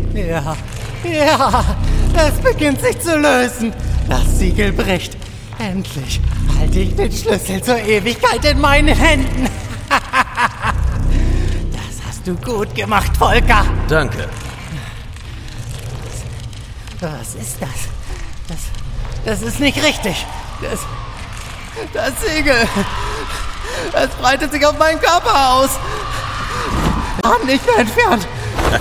Ja, es beginnt sich zu lösen. Das Siegel bricht. Endlich halte ich den Schlüssel zur Ewigkeit in meinen Händen. Das hast du gut gemacht, Volker. Danke. Was ist das? Das ist nicht richtig. Das Siegel. Es breitet sich auf meinen Körper aus. Arm nicht mehr entfernt.